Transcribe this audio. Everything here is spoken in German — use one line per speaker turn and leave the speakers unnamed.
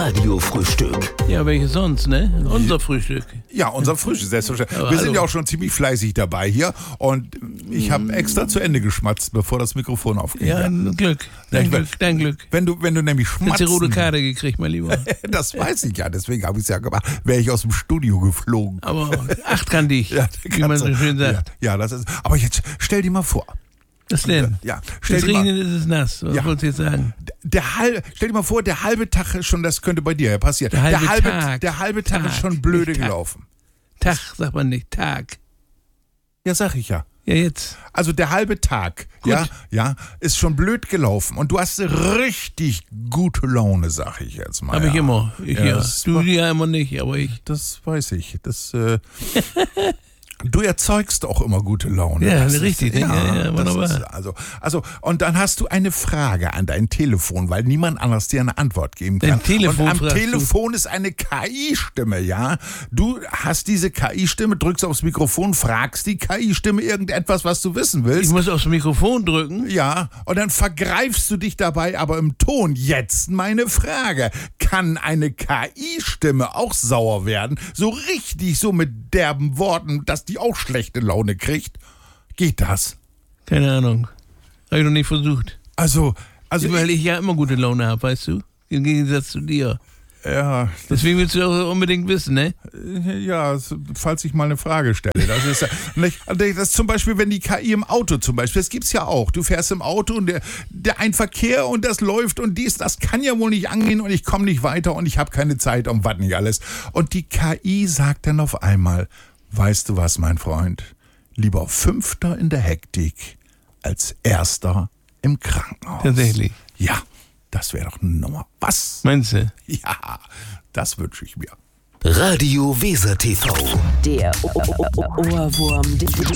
Radiofrühstück.
Ja, welches sonst, ne? Unser Frühstück.
Ja, unser Frühstück, selbstverständlich.
Aber
Wir sind
hallo.
ja auch schon ziemlich fleißig dabei hier und ich habe extra zu Ende geschmatzt, bevor das Mikrofon aufging.
Ja, Glück. Dein Glück.
Wenn du nämlich
Jetzt die rote
schmatzt,
Karte gekriegt, mein Lieber.
das weiß ich ja, deswegen habe ich es ja gemacht, wäre ich aus dem Studio geflogen.
Aber acht kann dich,
Ja,
wie man so schön sagt.
Ja, das ist. Aber jetzt stell dir mal vor.
Was denn?
Ja, stell
Es
dir mal,
regnet, ist es nass. Was
Ja.
wolltest du jetzt sagen?
stell dir mal vor, der halbe Tag ist schon, das könnte bei dir ja passieren.
Der halbe
Tag ist
Tag,
schon blöde
nicht Tag.
gelaufen.
Tag, sagt man nicht. Tag.
Ja, sag ich ja.
Ja, jetzt.
Also der halbe Tag,
Gut.
ja, ist schon blöd gelaufen und du hast richtig gute Laune, sag ich jetzt mal.
Hab ich immer. Ich,
Ja,
ja.
das
Du ja immer nicht, aber ich.
Das weiß ich. Du erzeugst auch immer gute Laune.
Ja,
Das
richtig. Ja, wunderbar.
das ist also, und dann hast du eine Frage an dein Telefon, weil niemand anders dir eine Antwort geben kann.
Dein Telefon
und am
fragst du?
Telefon ist eine KI-Stimme, ja. Du hast diese KI-Stimme, drückst aufs Mikrofon, fragst die KI-Stimme irgendetwas, was du wissen
Ich
willst.
muss aufs Mikrofon drücken.
Ja, und dann vergreifst du dich dabei aber im Ton. Jetzt meine Frage. Kann eine KI-Stimme auch sauer werden? So richtig, so mit derben Worten, dass die auch schlechte Laune kriegt? Geht das?
Keine Ahnung. Hab ich noch nicht versucht.
Also
Weil ich ja immer gute Laune habe, weißt du? Im Gegensatz zu dir.
ja,
Deswegen willst du auch unbedingt wissen, ne?
ja, falls ich mal eine Frage stelle. Das ist ja, nicht, das ist zum Beispiel, wenn die KI im Auto zum Beispiel, das gibt's ja auch. Du fährst im Auto und der ein Verkehr und das läuft und das kann ja wohl nicht angehen und ich komme nicht weiter und ich habe keine Zeit und was nicht alles. Und die KI sagt dann auf einmal, weißt du was, mein Freund? Lieber Fünfter in der Hektik als Erster im Krankenhaus.
Tatsächlich.
Ja, das wäre doch eine Nummer. Was?
Meinst du?
Ja, das wünsche ich mir.
Radio Weser TV.
Der Ohrwurm